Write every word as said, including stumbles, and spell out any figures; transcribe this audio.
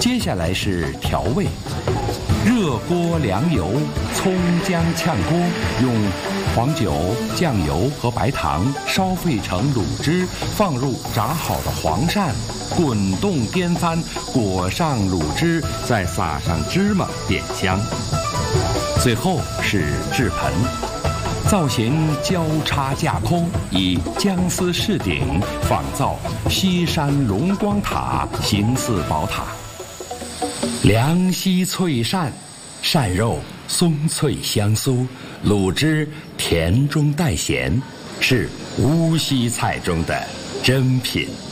接下来是调味，热锅凉油，葱姜炝锅，用黄酒、酱油和白糖烧沸成卤汁，放入炸好的黄鳝，滚动颠翻，裹上卤汁，再撒上芝麻点香。最后是制盆，造型交叉架空，以姜丝饰顶，仿造西山龙光塔，形似宝塔。凉溪脆鳝，鳝肉松脆香酥，卤汁甜中带咸，是无锡菜中的珍品。